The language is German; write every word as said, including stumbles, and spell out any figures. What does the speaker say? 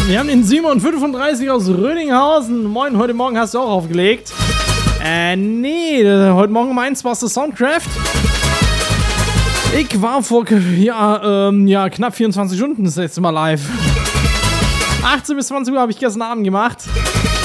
Wir haben den Simon fünfunddreißig aus Rödinghausen. Moin, heute Morgen hast du auch aufgelegt. Äh, nee, heute Morgen um eins warst du Soundcraft. Ich war vor ja, ähm, ja, knapp vierundzwanzig Stunden das letzte Mal live. achtzehn bis zwanzig Uhr habe ich gestern Abend gemacht.